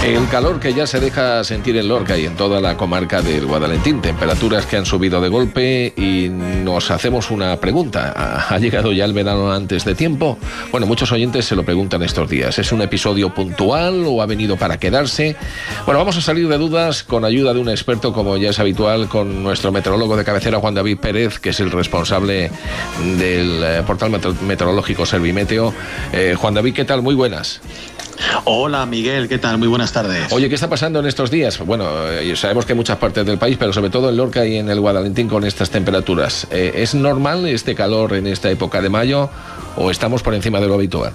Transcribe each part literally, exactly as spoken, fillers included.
El calor que ya se deja sentir en Lorca y en toda la comarca del Guadalentín, temperaturas que han subido de golpe y nos hacemos una pregunta. ¿Ha llegado ya el verano antes de tiempo? Bueno, muchos oyentes se lo preguntan estos días. ¿Es un episodio puntual o ha venido para quedarse? Bueno, vamos a salir de dudas con ayuda de un experto, como ya es habitual, con nuestro meteorólogo de cabecera, Juan David Pérez, que es el responsable del portal meteorológico Servimeteo. Eh, Juan David, ¿qué tal? Muy buenas. Hola Miguel, ¿qué tal? Muy buenas tardes. Oye, ¿qué está pasando en estos días? Bueno, eh, sabemos que en muchas partes del país, pero sobre todo en Lorca y en el Guadalentín con estas temperaturas. Eh, ¿Es normal este calor en esta época de mayo o estamos por encima de lo habitual?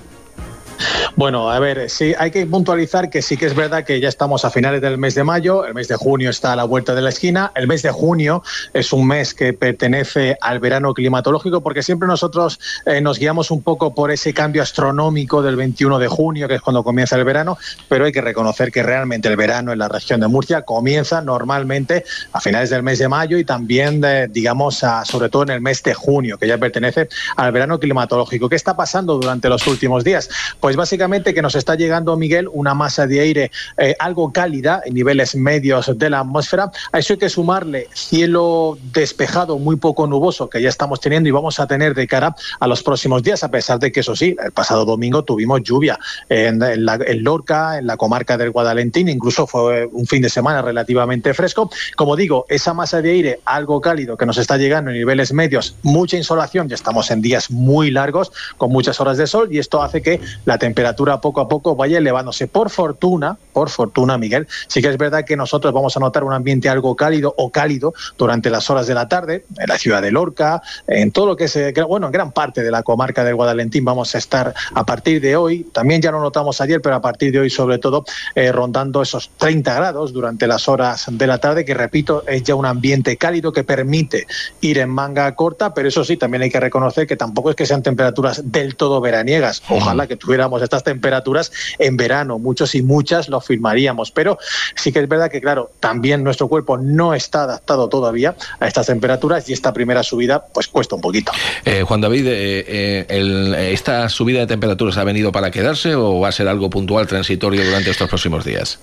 Bueno, a ver, sí, hay que puntualizar que sí que es verdad que ya estamos a finales del mes de mayo, el mes de junio está a la vuelta de la esquina, el mes de junio es un mes que pertenece al verano climatológico, porque siempre nosotros eh, nos guiamos un poco por ese cambio astronómico del veintiuno de junio, que es cuando comienza el verano, pero hay que reconocer que realmente el verano en la región de Murcia comienza normalmente a finales del mes de mayo y también, de, digamos, a, sobre todo en el mes de junio, que ya pertenece al verano climatológico. ¿Qué está pasando durante los últimos días? Pues básicamente que nos está llegando, Miguel, una masa de aire eh, algo cálida en niveles medios de la atmósfera. A eso hay que sumarle cielo despejado, muy poco nuboso, que ya estamos teniendo y vamos a tener de cara a los próximos días, a pesar de que, eso sí, el pasado domingo tuvimos lluvia en, en, la, en Lorca, en la comarca del Guadalentín, incluso fue un fin de semana relativamente fresco. Como digo, esa masa de aire algo cálido que nos está llegando en niveles medios, mucha insolación, ya estamos en días muy largos, con muchas horas de sol, y esto hace que la temperatura poco a poco vaya elevándose. Por fortuna, por fortuna, Miguel, sí que es verdad que nosotros vamos a notar un ambiente algo cálido o cálido durante las horas de la tarde, en la ciudad de Lorca, en todo lo que es, bueno, en gran parte de la comarca del Guadalentín vamos a estar a partir de hoy, también ya lo notamos ayer, pero a partir de hoy sobre todo eh, rondando esos treinta grados durante las horas de la tarde, que repito, es ya un ambiente cálido que permite ir en manga corta, pero eso sí, también hay que reconocer que tampoco es que sean temperaturas del todo veraniegas. Ojalá que tuviéramos estas temperaturas en verano, muchos y muchas lo firmaríamos, pero sí que es verdad que, claro, también nuestro cuerpo no está adaptado todavía a estas temperaturas y esta primera subida pues cuesta un poquito. Eh, Juan David, eh, eh, el, ¿esta subida de temperaturas ha venido para quedarse o va a ser algo puntual, transitorio durante estos próximos días?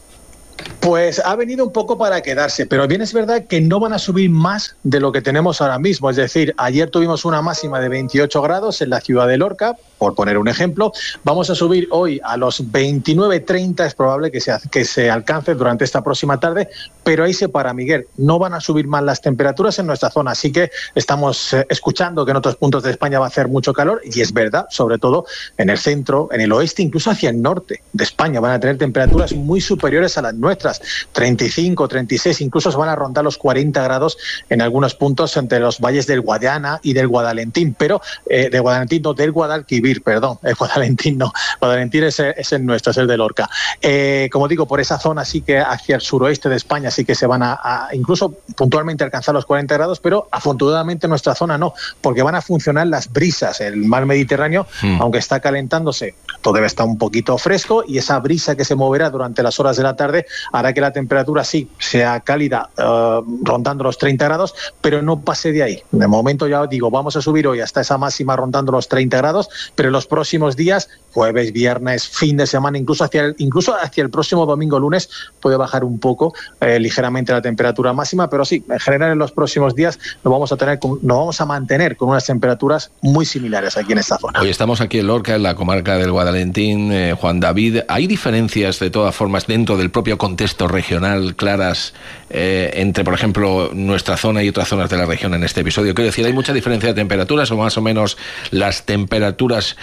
Pues ha venido un poco para quedarse, pero bien es verdad que no van a subir más de lo que tenemos ahora mismo. Es decir, ayer tuvimos una máxima de veintiocho grados en la ciudad de Lorca, por poner un ejemplo. Vamos a subir hoy a los veintinueve treinta, es probable que se, que se alcance durante esta próxima tarde, pero ahí se para, Miguel. No van a subir más las temperaturas en nuestra zona, así que estamos eh, escuchando que en otros puntos de España va a hacer mucho calor, y es verdad, sobre todo en el centro, en el oeste, incluso hacia el norte de España, van a tener temperaturas muy superiores a las nuestras, treinta y cinco, treinta y seis, incluso se van a rondar los cuarenta grados en algunos puntos entre los valles del Guadiana y del Guadalentín, pero eh, de Guadalentín, no, del Guadalquivir, perdón, el Guadalentín no, Guadalentín es, es el nuestro, es el de Lorca. Eh, como digo, por esa zona sí que hacia el suroeste de España sí que se van a, a incluso puntualmente alcanzar los cuarenta grados, pero afortunadamente nuestra zona no, porque van a funcionar las brisas. El mar Mediterráneo, mm. aunque está calentándose, todavía está un poquito fresco, y esa brisa que se moverá durante las horas de la tarde hará que la temperatura sí sea cálida, uh, rondando los treinta grados, pero no pase de ahí. De momento, ya digo, vamos a subir hoy hasta esa máxima rondando los treinta grados, pero en los próximos días, jueves, viernes, fin de semana, incluso hacia el, incluso hacia el próximo domingo, lunes, puede bajar un poco eh, ligeramente la temperatura máxima, pero sí, en general en los próximos días nos vamos a tener, nos vamos a mantener con unas temperaturas muy similares aquí en esta zona. Hoy estamos aquí en Lorca, en la comarca del Guadalentín. eh, Juan David, ¿hay diferencias de todas formas dentro del propio contexto regional claras eh, entre, por ejemplo, nuestra zona y otras zonas de la región en este episodio? Quiero decir, ¿hay mucha diferencia de temperaturas o más o menos las temperaturas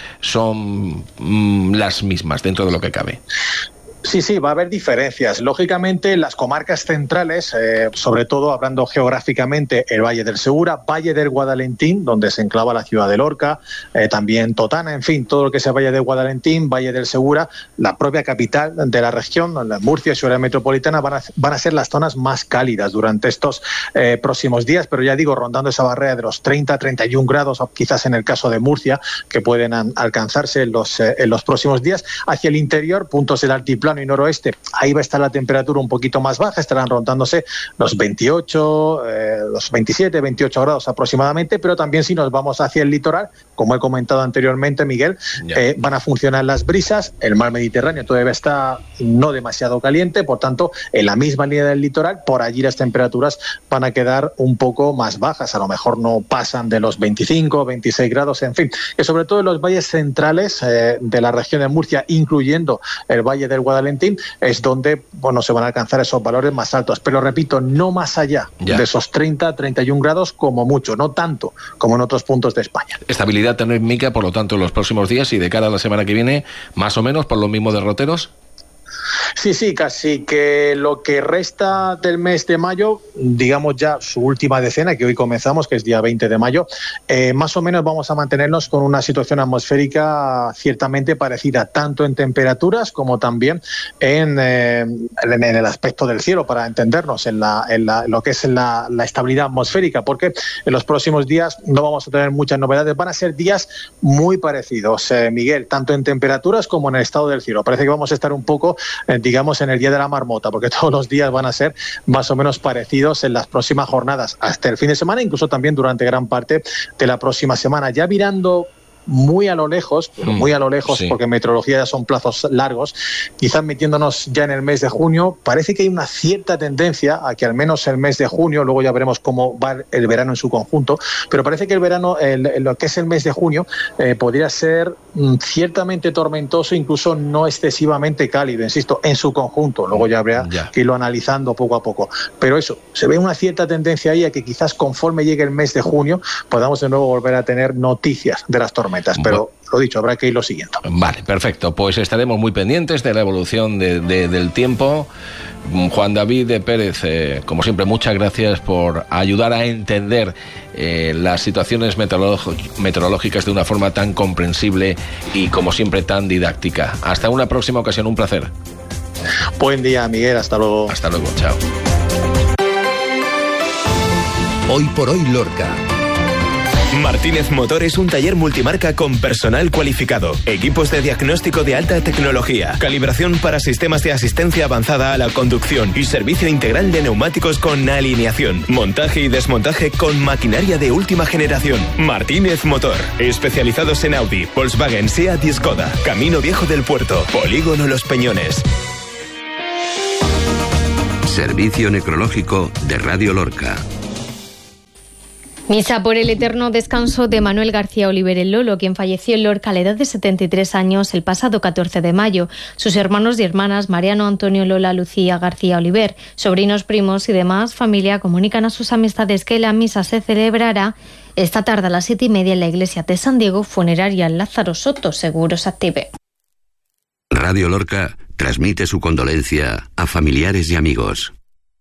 son mm, las mismas dentro de lo que cabe? Sí, sí, va a haber diferencias. Lógicamente, las comarcas centrales, eh, sobre todo hablando geográficamente, el Valle del Segura, Valle del Guadalentín, donde se enclava la ciudad de Lorca, eh, también Totana, en fin, todo lo que sea Valle del Guadalentín, Valle del Segura, la propia capital de la región, la Murcia, ciudad metropolitana, van a, van a ser las zonas más cálidas durante estos eh, próximos días, pero ya digo, rondando esa barrera de los treinta, treinta y un grados, o quizás en el caso de Murcia, que pueden an, alcanzarse en los, eh, en los próximos días. Hacia el interior, puntos del altiplano, altiplano y noroeste, ahí va a estar la temperatura un poquito más baja, estarán rondándose los veintiocho, eh, los veintisiete, veintiocho grados aproximadamente, pero también si nos vamos hacia el litoral, como he comentado anteriormente, Miguel, eh, van a funcionar las brisas, el mar Mediterráneo todavía está no demasiado caliente, por tanto, en la misma línea del litoral, por allí las temperaturas van a quedar un poco más bajas, a lo mejor no pasan de los veinticinco, veintiséis grados, en fin, que sobre todo en los valles centrales eh, de la región de Murcia, incluyendo el valle del Guadalentín, es donde, bueno, se van a alcanzar esos valores más altos, pero repito, no más allá ya. de esos treinta, treinta y un grados como mucho, no tanto como en otros puntos de España. Estabilidad térmica, por lo tanto, en los próximos días y de cara a la semana que viene, más o menos por los mismos derroteros. Sí, sí, casi que lo que resta del mes de mayo, digamos ya su última decena, que hoy comenzamos, que es día veinte de mayo, eh, más o menos vamos a mantenernos con una situación atmosférica ciertamente parecida, tanto en temperaturas como también en, eh, en el aspecto del cielo, para entendernos, en, la, en la, lo que es la, la estabilidad atmosférica, porque en los próximos días no vamos a tener muchas novedades, van a ser días muy parecidos, eh, Miguel, tanto en temperaturas como en el estado del cielo. Parece que vamos a estar un poco eh, digamos en el día de la marmota, porque todos los días van a ser más o menos parecidos en las próximas jornadas, hasta el fin de semana, incluso también durante gran parte de la próxima semana. Ya mirando muy a lo lejos, pero muy a lo lejos, sí. porque meteorología ya son plazos largos, quizás metiéndonos ya en el mes de junio, parece que hay una cierta tendencia a que al menos el mes de junio, luego ya veremos cómo va el verano en su conjunto, pero parece que el verano, el, lo que es el mes de junio, eh, podría ser mm, ciertamente tormentoso, incluso no excesivamente cálido, insisto, en su conjunto, luego ya habrá ya. que irlo analizando poco a poco, pero eso, se ve una cierta tendencia ahí a que quizás conforme llegue el mes de junio podamos de nuevo volver a tener noticias de las tormentas. Pero lo dicho, habrá que irlo siguiendo. Vale, perfecto. Pues estaremos muy pendientes de la evolución de, de, del tiempo. Juan David de Pérez, eh, como siempre, muchas gracias por ayudar a entender eh, las situaciones meteorológicas de una forma tan comprensible y, como siempre, tan didáctica. Hasta una próxima ocasión, un placer. Buen día, Miguel. Hasta luego. Hasta luego, chao. Hoy por hoy, Lorca. Martínez Motor es un taller multimarca con personal cualificado, equipos de diagnóstico de alta tecnología, calibración para sistemas de asistencia avanzada a la conducción y servicio integral de neumáticos con alineación, montaje y desmontaje con maquinaria de última generación. Martínez Motor, especializados en Audi, Volkswagen, Seat y Skoda. Camino Viejo del Puerto, Polígono Los Peñones. Servicio necrológico de Radio Lorca. Misa por el eterno descanso de Manuel García Oliver el Lolo, quien falleció en Lorca a la edad de setenta y tres años el pasado catorce de mayo. Sus hermanos y hermanas, Mariano, Antonio, Lola, Lucía García Oliver, sobrinos, primos y demás familia, comunican a sus amistades que la misa se celebrará esta tarde a las siete y media en la iglesia de San Diego, funeraria Lázaro Soto, Seguros Active. Radio Lorca transmite su condolencia a familiares y amigos.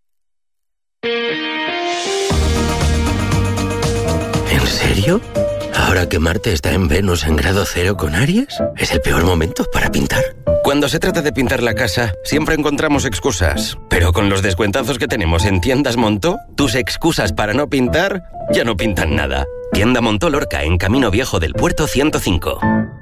¿En serio? ¿Ahora que Marte está en Venus en grado cero con Aries? ¿Es el peor momento para pintar? Cuando se trata de pintar la casa, siempre encontramos excusas. Pero con los descuentazos que tenemos en Tiendas Montó, tus excusas para no pintar ya no pintan nada. Tienda Montó Lorca, en Camino Viejo del Puerto ciento cinco.